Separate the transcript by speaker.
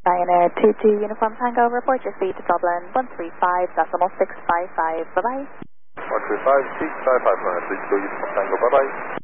Speaker 1: Ryanair 22 Uniform Tango, report your speed to Dublin 135.655. Bye-bye.
Speaker 2: 135.655, Ryanair 22 Uniform Tango, bye-bye.